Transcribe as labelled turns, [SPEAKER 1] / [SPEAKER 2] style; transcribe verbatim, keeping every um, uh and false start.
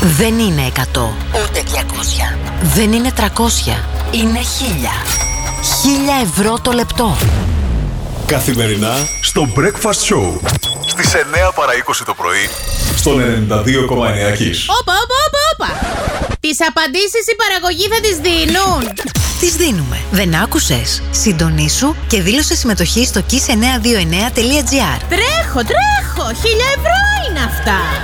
[SPEAKER 1] Δεν είναι εκατό, ούτε διακόσια. Δεν είναι τριακόσια. Είναι χίλια. Χίλια ευρώ το λεπτό.
[SPEAKER 2] Καθημερινά στο Breakfast Show στις εννιά παρά είκοσι το πρωί στον ενενήντα δύο κόμμα εννιά Kiss.
[SPEAKER 3] Όπα, όπα, όπα, όπα. Τις απαντήσεις η παραγωγή θα τις δίνουν.
[SPEAKER 1] Τις δίνουμε. Δεν άκουσες? Συντονίσου και δήλωσε συμμετοχή στο kiss εννιακόσια είκοσι εννέα τελεία τζι άρ.
[SPEAKER 3] Τρέχω, τρέχω. Χίλια ευρώ είναι αυτά.